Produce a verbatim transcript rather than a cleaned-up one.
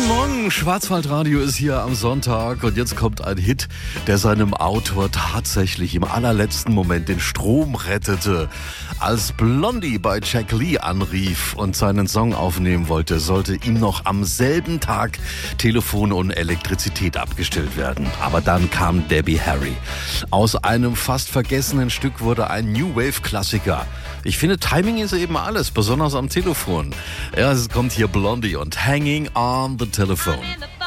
Guten Morgen, Schwarzwaldradio ist hier am Sonntag und jetzt kommt ein Hit, der seinem Autor tatsächlich im allerletzten Moment den Strom rettete. Als Blondie bei Jack Lee anrief und seinen Song aufnehmen wollte, sollte ihm noch am selben Tag Telefon und Elektrizität abgestellt werden. Aber dann kam Debbie Harry. Aus einem fast vergessenen Stück wurde ein New Wave Klassiker. Ich finde, Timing ist eben alles, besonders am Telefon. Ja, es kommt hier Blondie und Hanging on the Telephone.